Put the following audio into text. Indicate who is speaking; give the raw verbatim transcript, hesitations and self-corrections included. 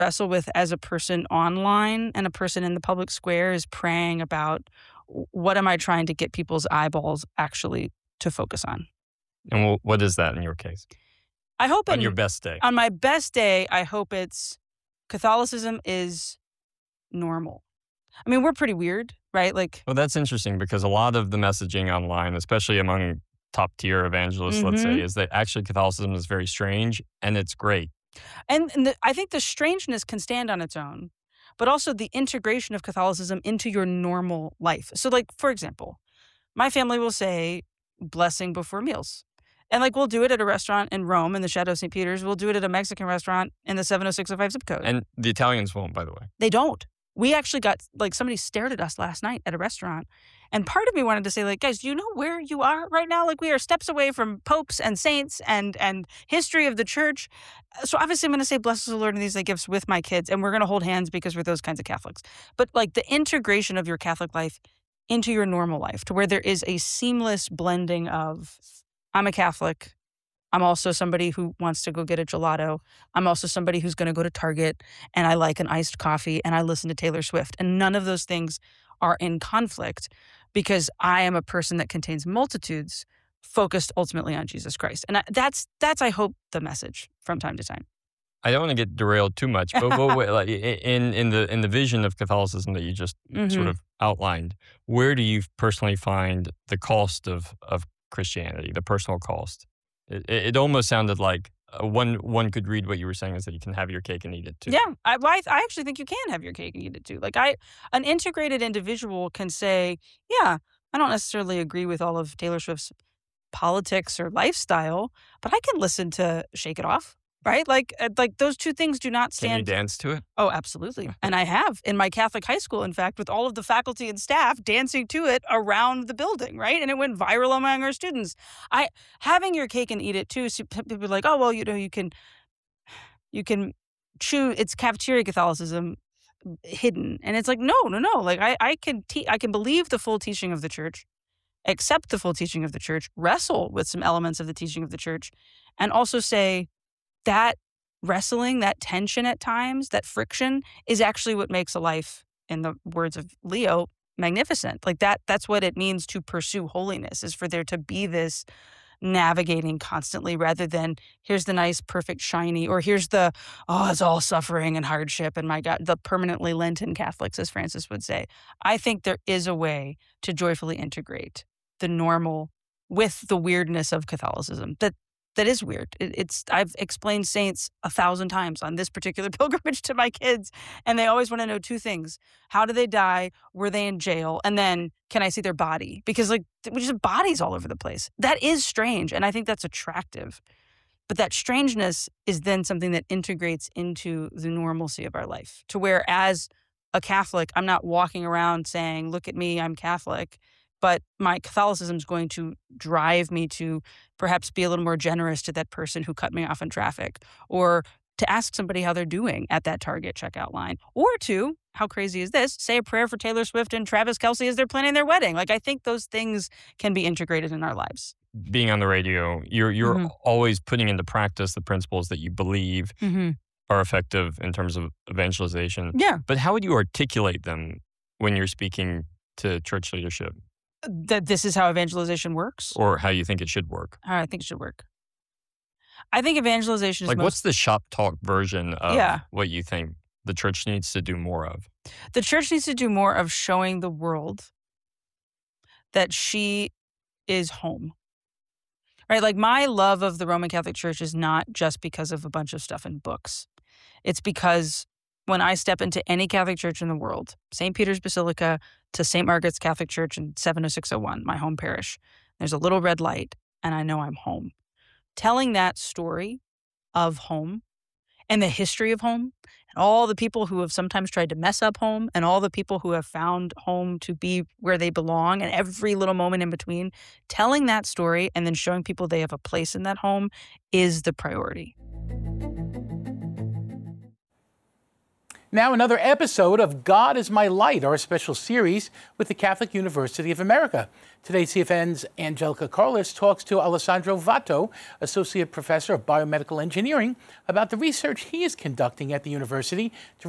Speaker 1: wrestle with as a person online and a person in the public square is praying about what am I trying to get people's eyeballs actually to focus on.
Speaker 2: And what is that in your case?
Speaker 1: I hope
Speaker 2: on
Speaker 1: in,
Speaker 2: your best day.
Speaker 1: On my best day, I hope it's Catholicism is normal. I mean, we're pretty weird, right? Like,
Speaker 2: well, that's interesting because a lot of the messaging online, especially among top tier evangelists,
Speaker 1: mm-hmm.
Speaker 2: let's say, is that actually Catholicism is very strange and it's great.
Speaker 1: And, and the, I think the strangeness can stand on its own, but also the integration of Catholicism into your normal life. So, like, for example, my family will say blessing before meals. And, like, we'll do it at a restaurant in Rome in the Shadow of Saint Peter's. We'll do it at a Mexican restaurant in the seven oh six oh five zip code.
Speaker 2: And the Italians won't, by the way.
Speaker 1: They don't. We actually got, like, somebody stared at us last night at a restaurant. And part of me wanted to say, like, guys, do you know where you are right now? Like, we are steps away from popes and saints and and history of the church. So obviously I'm going to say, bless the Lord and these thy gifts with my kids. And we're going to hold hands because we're those kinds of Catholics. But, like, the integration of your Catholic life into your normal life to where there is a seamless blending of, I'm a Catholic. I'm also somebody who wants to go get a gelato. I'm also somebody who's going to go to Target and I like an iced coffee and I listen to Taylor Swift. And none of those things are in conflict because I am a person that contains multitudes focused ultimately on Jesus Christ. And that's, that's I hope, the message from time to time.
Speaker 2: I don't want to get derailed too much, but what, like, in, in, the, in the vision of Catholicism that you just mm-hmm. sort of outlined, where do you personally find the cost of, of Christianity, the personal cost? It, it almost sounded like uh, one one could read what you were saying is that you can have your cake and eat it too.
Speaker 1: Yeah, I, I I actually think you can have your cake and eat it too. Like I, an integrated individual can say, yeah, I don't necessarily agree with all of Taylor Swift's politics or lifestyle, but I can listen to Shake It Off. Right? Like, like those two things do not stand.
Speaker 2: Can you dance to it?
Speaker 1: Oh, absolutely. And I have in my Catholic high school, in fact, with all of the faculty and staff dancing to it around the building, right? And it went viral among our students. I having your cake and eat it too. So people are like, oh, well, you know, you can, you can choose. It's cafeteria Catholicism hidden, and it's like, no, no, no. Like I, I can, te- I can believe the full teaching of the church, accept the full teaching of the church, wrestle with some elements of the teaching of the church, and also say, that wrestling, that tension at times, that friction is actually what makes a life, in the words of Leo, magnificent. Like that, that's what it means to pursue holiness, is for there to be this navigating constantly rather than here's the nice, perfect, shiny, or here's the, oh, it's all suffering and hardship. And my God, the permanently Lenten Catholics, as Francis would say. I think there is a way to joyfully integrate the normal with the weirdness of Catholicism. That That is weird. It, it's I've explained saints a thousand times on this particular pilgrimage to my kids, and they always want to know two things: how did they die? Were they in jail? And then, can I see their body? Because like we just have bodies all over the place. That is strange, and I think that's attractive. But that strangeness is then something that integrates into the normalcy of our life, to where as a Catholic, I'm not walking around saying, "Look at me, I'm Catholic." But my Catholicism is going to drive me to perhaps be a little more generous to that person who cut me off in traffic, or to ask somebody how they're doing at that Target checkout line, or to, how crazy is this, say a prayer for Taylor Swift and Travis Kelce as they're planning their wedding. Like, I think those things can be integrated in our lives.
Speaker 2: Being on the radio, you're you're mm-hmm. always putting into practice the principles that you believe mm-hmm. are effective in terms of evangelization.
Speaker 1: Yeah.
Speaker 2: But how would you articulate them when you're speaking to church leadership?
Speaker 1: That this is how evangelization works?
Speaker 2: Or how you think it should work?
Speaker 1: How I think it should work. I think evangelization is
Speaker 2: like,
Speaker 1: most...
Speaker 2: what's the shop talk version of
Speaker 1: yeah.
Speaker 2: what you think the church needs to do more of?
Speaker 1: The church needs to do more of showing the world that she is home. Right? Like, my love of the Roman Catholic Church is not just because of a bunch of stuff in books. It's because when I step into any Catholic church in the world, Saint Peter's Basilica to Saint Margaret's Catholic Church in seven oh six oh one, my home parish, there's a little red light, and I know I'm home. Telling that story of home and the history of home and all the people who have sometimes tried to mess up home and all the people who have found home to be where they belong and every little moment in between, telling that story and then showing people they have a place in that home is the priority.
Speaker 3: Now another episode of God is My Light, our special series with the Catholic University of America. Today, C F N's Angelica Carlos talks to Alessandro Vatto, Associate Professor of Biomedical Engineering, about the research he is conducting at the university to